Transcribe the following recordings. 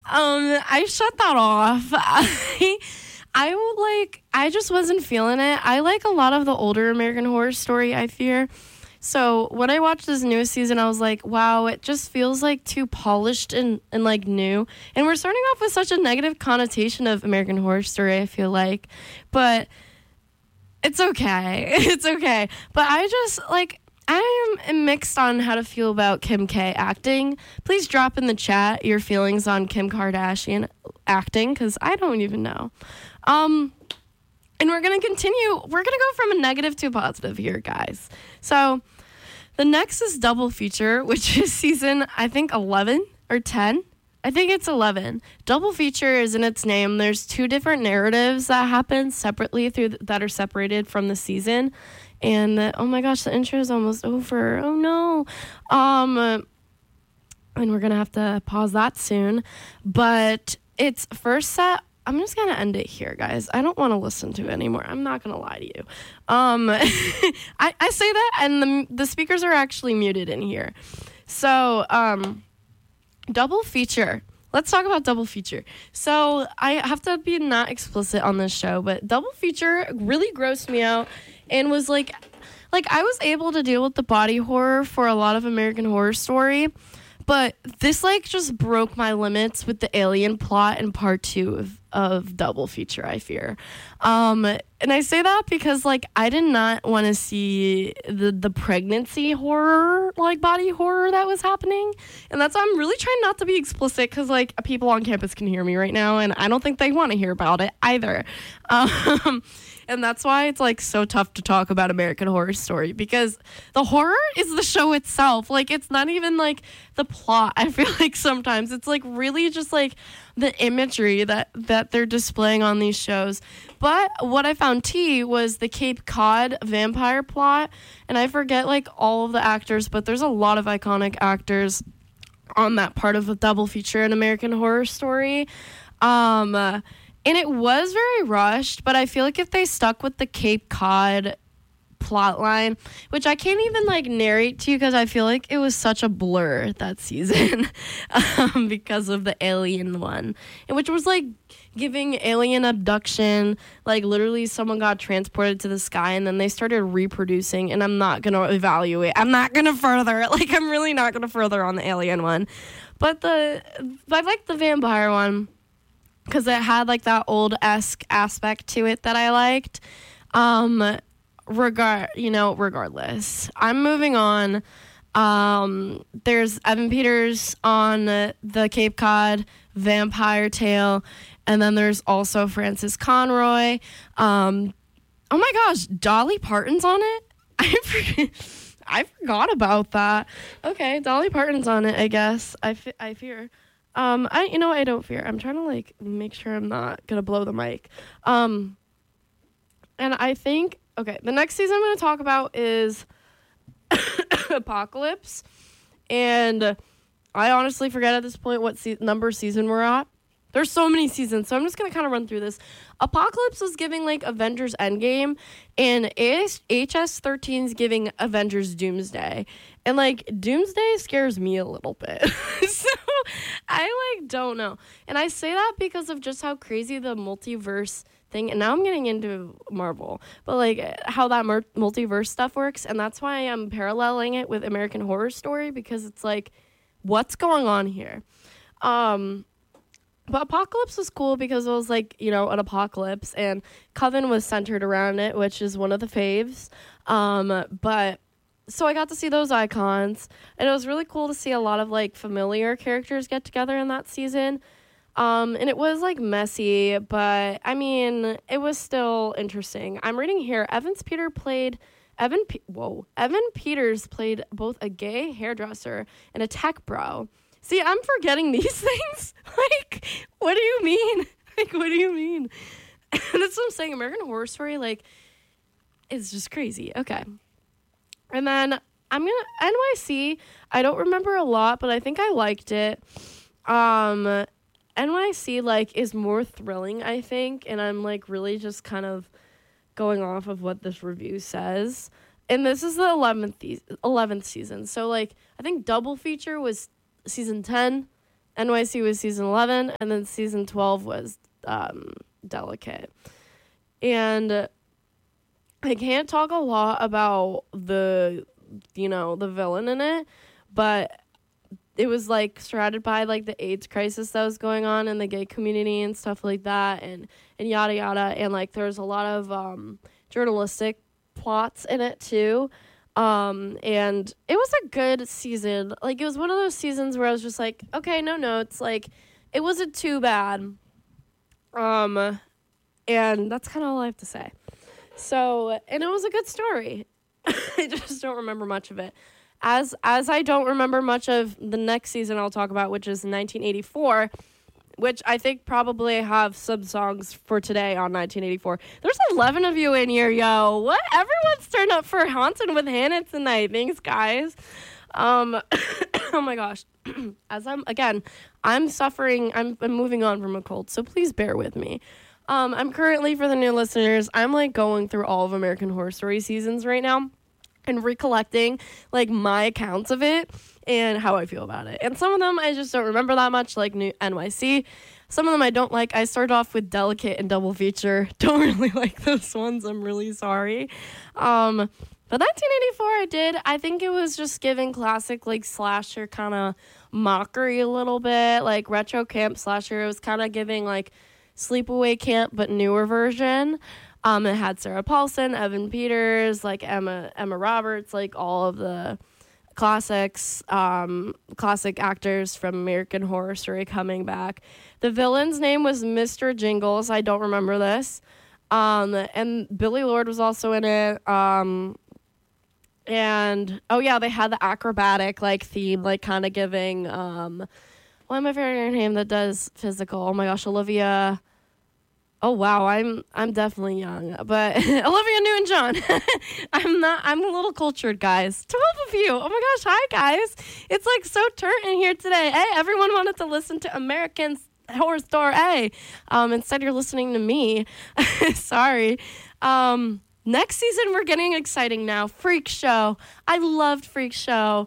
I shut that off. I just wasn't feeling it. I like a lot of the older American Horror Story, I fear. So when I watched this newest season, I was like, wow, it just feels like too polished and like new. And we're starting off with such a negative connotation of American Horror Story, I feel like. But it's okay. It's okay. But I just like, I am mixed on how to feel about Kim K acting. Please drop in the chat your feelings on Kim Kardashian acting, because I don't even know. And we're going to continue. We're going to go from a negative to a positive here, guys. So the next is Double Feature, which is season, I think, 11 or 10. I think it's 11. Double Feature is in its name. There's two different narratives that happen separately that are separated from the season. And oh my gosh, the intro is almost over. Oh no. And we're going to have to pause that soon. But it's first set. I'm just going to end it here, guys. I don't want to listen to it anymore. I'm not going to lie to you. I say that, and the speakers are actually muted in here. So, Double Feature. Let's talk about Double Feature. So, I have to be not explicit on this show, but Double Feature really grossed me out and was like I was able to deal with the body horror for a lot of American Horror Story. But this, just broke my limits with the alien plot in part 2 of Double Feature, I fear. And I say that because, I did not want to see the pregnancy horror, body horror that was happening. And that's why I'm really trying not to be explicit because, people on campus can hear me right now, and I don't think they want to hear about it either. And that's why it's, so tough to talk about American Horror Story, because the horror is the show itself. It's not even, the plot, I feel like sometimes. It's, really just, the imagery that they're displaying on these shows. But what I found was the Cape Cod vampire plot, and I forget, all of the actors, but there's a lot of iconic actors on that part of the Double Feature in American Horror Story. And it was very rushed, but I feel like if they stuck with the Cape Cod plot line, which I can't even narrate to you because I feel like it was such a blur that season because of the alien one, and which was giving alien abduction, literally someone got transported to the sky and then they started reproducing, and I'm not gonna evaluate, I'm not gonna further, I'm really not gonna further on the alien one, but I like the vampire one because it had that old-esque aspect to it that I liked. Regardless, I'm moving on. There's Evan Peters on the Cape Cod Vampire Tale, and then there's also Francis Conroy. Oh my gosh, Dolly Parton's on it? I forgot about that. Okay, Dolly Parton's on it, I guess. I fear. I don't fear. I'm trying to make sure I'm not gonna blow the mic. And I think, okay, the next season I'm gonna talk about is Apocalypse, and I honestly forget at this point what number season we're at. There's so many seasons, so I'm just gonna kind of run through this. Apocalypse was giving Avengers Endgame, and HS-13's giving Avengers Doomsday, and Doomsday scares me a little bit. So I don't know, and I say that because of just how crazy the multiverse thing, and now I'm getting into Marvel, but how that multiverse stuff works, and that's why I'm paralleling it with American Horror Story, because it's what's going on here? But Apocalypse was cool because it was an apocalypse, and Coven was centered around it, which is one of the faves. But so I got to see those icons, and it was really cool to see a lot of familiar characters get together in that season. And it was messy, but I mean, it was still interesting. I'm reading here, Evan Peters played both a gay hairdresser and a tech bro. See, I'm forgetting these things. What do you mean? What do you mean? That's what I'm saying. American Horror Story, it's just crazy. Okay. And then I'm going to NYC. I don't remember a lot, but I think I liked it. NYC, is more thrilling, I think. And I'm, really just kind of going off of what this review says. And this is the 11th season. So, I think Double Feature was season 10, NYC was season 11, and then season 12 was Delicate. And I can't talk a lot about the villain in it, but it was like surrounded by like the AIDS crisis that was going on in the gay community and stuff like that, and yada yada, and like there's a lot of journalistic plots in it too. And it was a good season. Like, it was one of those seasons where I was just like, okay, no notes. Like, it wasn't too bad. And that's kind of all I have to say. So, and it was a good story. I just don't remember much of it. As I don't remember much of the next season I'll talk about, which is 1984, which I think probably have some songs for today on 1984. There's 11 of you in here, yo. What? Everyone's turned up for Haunted with Hannah tonight. Thanks, guys. Oh my gosh. I'm suffering. I'm moving on from a cold, so please bear with me. I'm currently, for the new listeners, I'm like going through all of American Horror Story seasons right now and recollecting like my accounts of it and how I feel about it. And some of them I just don't remember that much, like New NYC. Some of them I don't like. I started off with Delicate and Double Feature. Don't really like those ones. I'm really sorry. But 1984 I did. I think it was just giving classic like slasher kind of mockery a little bit, like retro camp slasher. It was kind of giving like Sleepaway Camp but newer version. It had Sarah Paulson, Evan Peters, like Emma Roberts, like all of the classics, classic actors from American Horror Story coming back. The villain's name was Mr. Jingles. I don't remember this. And Billy Lord was also in it. And oh yeah, they had the acrobatic like theme, like kind of giving what am I forgetting her name that does physical? Oh my gosh, Olivia. Oh wow, I'm definitely young, but Olivia Newton-John. I'm a little cultured, guys. 12 of you. Oh my gosh, hi guys. It's like so turnt in here today. Hey, everyone wanted to listen to American Horror Story. Instead you're listening to me. Sorry. Next season we're getting exciting now. Freak Show. I loved Freak Show.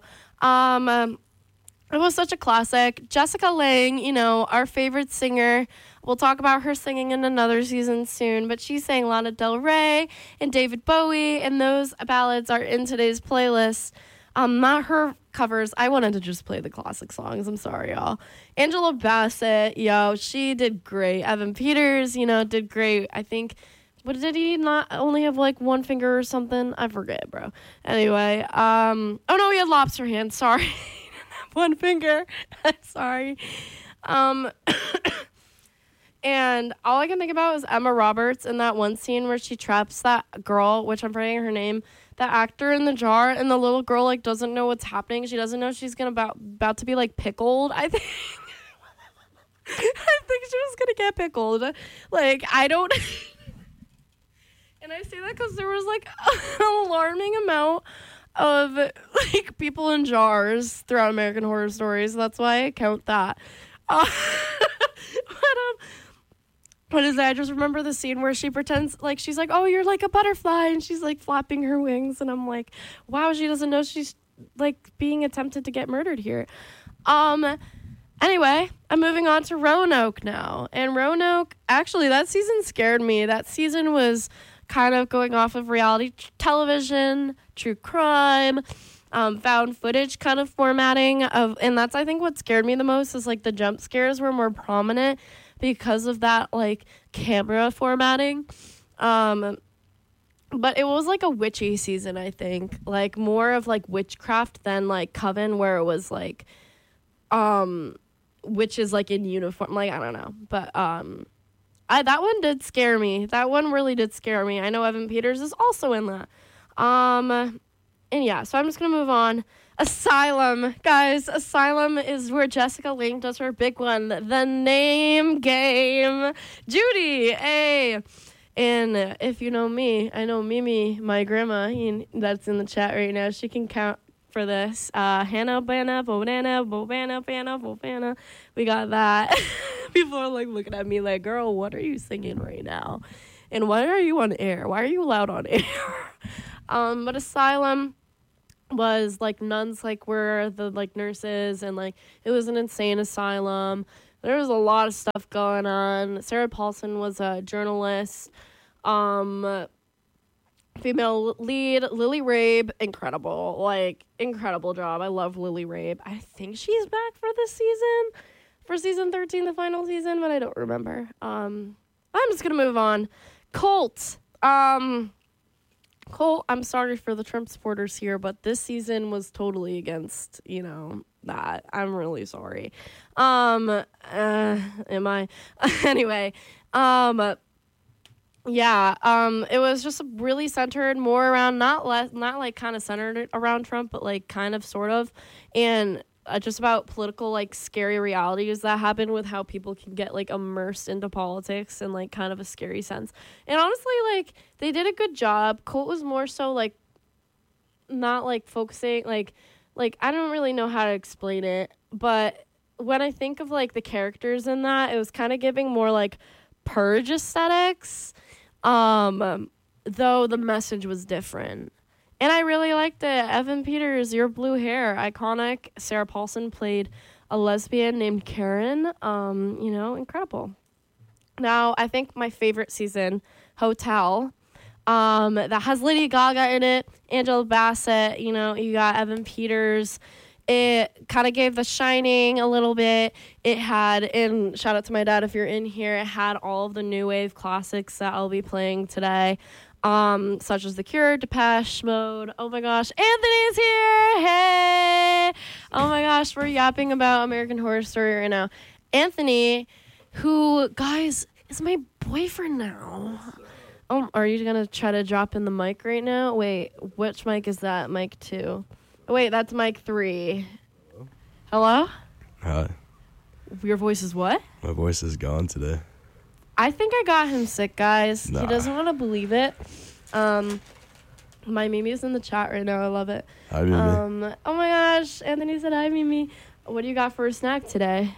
It was such a classic. Jessica Lange, you know, our favorite singer. We'll talk about her singing in another season soon, but she sang Lana Del Rey and David Bowie, and those ballads are in today's playlist. Not her covers. I wanted to just play the classic songs. I'm sorry, y'all. Angela Bassett, yo, she did great. Evan Peters, you know, did great. I think, what did he not only have like one finger or something? I forget, bro. Anyway, oh no, he had lobster hands. Sorry. One finger. Sorry. And all I can think about is Emma Roberts in that one scene where she traps that girl, which I'm forgetting her name, that actor in the jar, and the little girl like doesn't know what's happening. She doesn't know she's about to be like pickled. I think she was gonna get pickled. Like, I don't. And I say that because there was like an alarming amount of like people in jars throughout American Horror Stories. That's why I count that. What is that? I just remember the scene where she pretends like she's like, oh, you're like a butterfly, and she's like flapping her wings, and I'm like, wow, she doesn't know she's like being attempted to get murdered here. Anyway, I'm moving on to Roanoke now, and Roanoke, actually, that season scared me. That season was kind of going off of reality television, true crime, found footage kind of formatting of, and that's I think what scared me the most is like the jump scares were more prominent because of that like camera formatting. But it was like a witchy season, I think, like more of like witchcraft than like Coven, where it was like witches like in uniform, like I don't know, but that one did scare me. That one really did scare me. I know Evan Peters is also in that. And yeah, so I'm just going to move on. Asylum. Guys, Asylum is where Jessica Lange does her big one. The Name Game. Judy, hey. And if you know me, I know Mimi, my grandma, that's in the chat right now. She can count for this. Hannah, Bana, Bobana, Bobana, Bana, Bobana. We got that. People are like looking at me like, girl, what are you singing right now? And why are you on air? Why are you loud on air? But Asylum, was like nuns like were the like nurses, and like it was an insane asylum. There was a lot of stuff going on. Sarah Paulson was a journalist. Female lead, Lily Rabe, incredible. Like, incredible job. I love Lily Rabe. I think she's back for this season. For season 13, the final season, but I don't remember. I'm just gonna move on. Colt. Colt, I'm sorry for the Trump supporters here, but this season was totally against, that. I'm really sorry. Am I? Anyway, it was just really centered more around not like kind of centered around Trump, but like kind of sort of, and just about political like scary realities that happen with how people can get like immersed into politics in like kind of a scary sense. And honestly, like they did a good job. Colt was more so like not like focusing like I don't really know how to explain it, but when I think of like the characters in that, it was kind of giving more like Purge aesthetics. Though the message was different. And I really liked it. Evan Peters, your blue hair, iconic. Sarah Paulson played a lesbian named Karen. Incredible. Now, I think my favorite season, Hotel, that has Lady Gaga in it, Angela Bassett, you got Evan Peters. It kind of gave The Shining a little bit. It had, and shout out to my dad if you're in here, it had all of the new wave classics that I'll be playing today. Such as The Cure, Depeche Mode. Oh my gosh, Anthony's here! Hey! Oh my gosh, we're yapping about American Horror Story right now. Anthony, who, guys, is my boyfriend now. Oh, are you gonna try to drop in the mic right now? Wait, which mic is that? Mic 2. Wait, that's mic 3. Hello? Hi. Your voice is what? My voice is gone today. I think I got him sick, guys. Nah. He doesn't want to believe it. My Mimi's in the chat right now. I love it. Hi, Mimi. Oh my gosh, Anthony said hi, Mimi. What do you got for a snack today?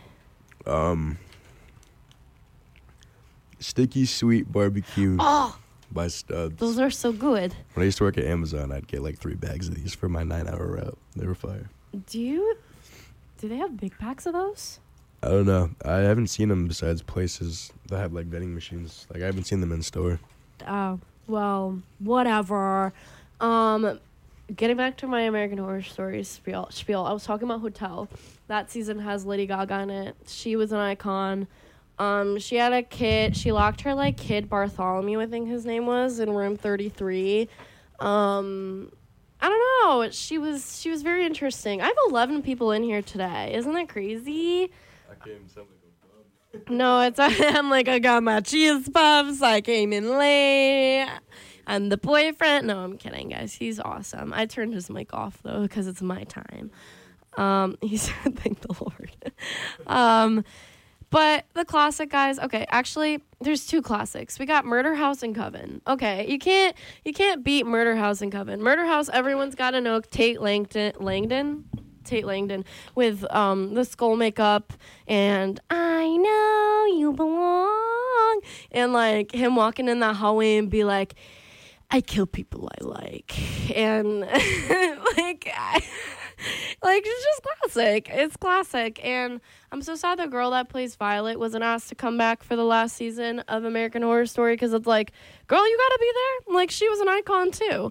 Sticky Sweet Barbecue Oh, by Stubbs. those are so good. When I used to work at Amazon, I'd get like 3 bags of these for my 9-hour route. They were fire. Do they have big packs of those? I don't know. I haven't seen them besides places that have like vending machines. Like I haven't seen them in store. Oh, well, whatever. Getting back to my American Horror Story spiel. I was talking about Hotel. That season has Lady Gaga in it. She was an icon. She had a kid. She locked her like kid Bartholomew, I think his name was, in room 33. I don't know. She was very interesting. I have 11 people in here today. Isn't that crazy? I came sound like a bum. No, I'm like, I got my cheese puffs. I came in late. I'm the boyfriend. No, I'm kidding, guys. He's awesome. I turned his mic off, though, because it's my time. He said, thank the Lord. But the classic, guys, okay, actually, there's 2 classics. We got Murder House and Coven. Okay, you can't beat Murder House and Coven. Murder House, everyone's got to know Tate Langdon with the skull makeup and I know you belong, and like him walking in that hallway and be like, I kill people I like, and like it's just classic. It's classic. And I'm so sad the girl that plays Violet wasn't asked to come back for the last season of American Horror Story, because it's like, girl, you gotta be there. Like, she was an icon too.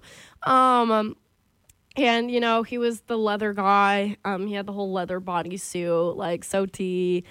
And he was the leather guy. He had the whole leather bodysuit, like so tea.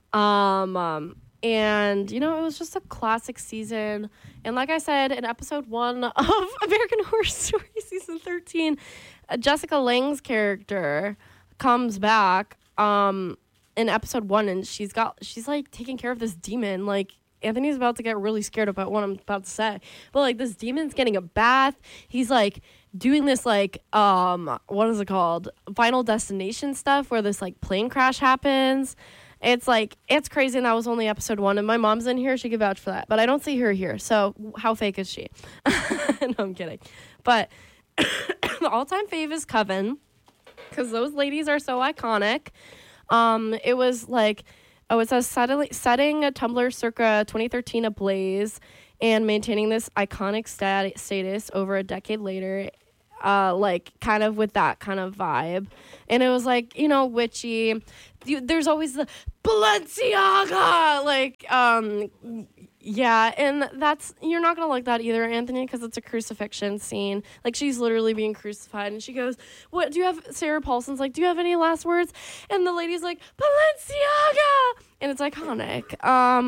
And it was just a classic season. And like I said, in episode 1 of American Horror Story season 13, Jessica Lange's character comes back in episode 1, and she's like taking care of this demon. Like, Anthony's about to get really scared about what I'm about to say, but like this demon's getting a bath. He's like doing this like what is it called, Final Destination stuff, where this like plane crash happens. It's crazy, and that was only episode 1, and my mom's in here, she could vouch for that, but I don't see her here, so how fake is she? No, I'm kidding. But the all-time fave is Coven, because those ladies are so iconic. It was like, it says setting a Tumblr circa 2013 ablaze and maintaining this iconic status over a decade later. like kind of with that kind of vibe. And it was like, you know, witchy. There's always the Balenciaga, like, yeah, and you're not gonna like that either, Anthony, because it's a crucifixion scene. Like, she's literally being crucified, and she goes, "What do you have?" Sarah Paulson's like, "Do you have any last words?" And the lady's like, "Balenciaga," and it's iconic.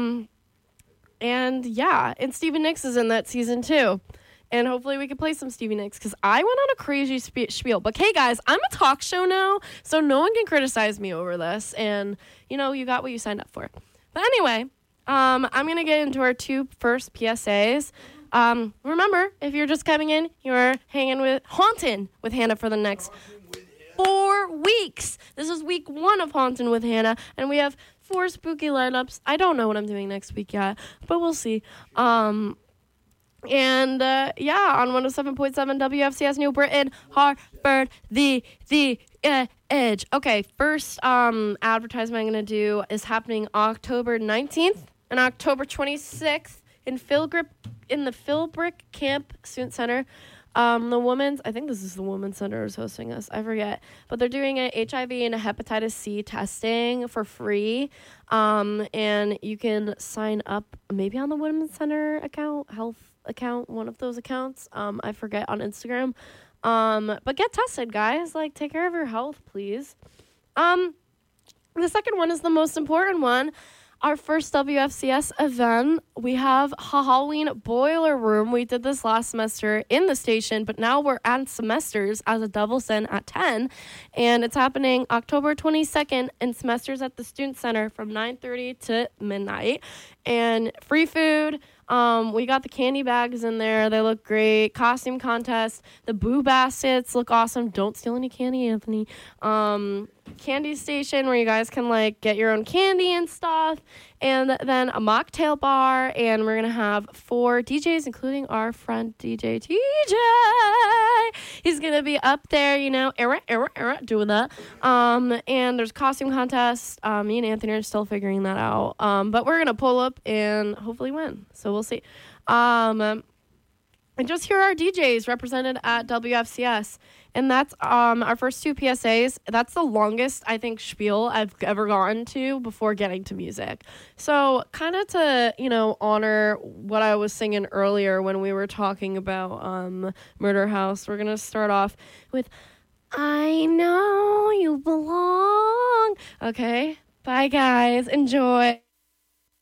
And yeah, and Stevie Nicks is in that season too. And hopefully we can play some Stevie Nicks, because I went on a crazy spiel. But hey, guys, I'm a talk show now, so no one can criticize me over this. And, you know, you got what you signed up for. But anyway, I'm going to get into our two first PSAs. Remember, if you're just coming in, you're Hauntin' with Hannah for the next 4 weeks. This is week 1 of Hauntin' with Hannah, and we have 4 spooky lineups. I don't know what I'm doing next week yet, but we'll see. And yeah, on 107.7 WFCS New Britain, Hartford, the Edge. Okay, first advertisement I'm going to do is happening October 19th and October 26th in the Philbrick Camp Student Center. I think this is the Women's Center is hosting us. I forget. But they're doing a HIV and a hepatitis C testing for free. And you can sign up maybe on the Women's Center account, health account, one of those accounts. I forget, on Instagram. But get tested, guys. Like, take care of your health, please. The second one is the most important one. Our first WFCS event, we have Halloween Boiler Room. We did this last semester in the station, but now we're at semesters as a double sin at 10. And it's happening October 22nd in semesters at the Student Center from 9:30 to midnight. And free food. We got the candy bags in there. They look great. Costume contest. The Boo Baskets look awesome. Don't steal any candy, Anthony. Candy station where you guys can like get your own candy and stuff. And then a mocktail bar. And we're going to have 4 DJs, including our friend DJ TJ. He's going to be up there, you know, doing that. And there's costume contest. Me and Anthony are still figuring that out. But we're going to pull up and hopefully win. So we'll see. And just hear our DJs represented at WFCS. And that's our first 2 PSAs. That's the longest, I think, spiel I've ever gotten to before getting to music. So kind of to, you know, honor what I was singing earlier when we were talking about Murder House, we're going to start off with I Know You Belong. Okay? Bye, guys. Enjoy.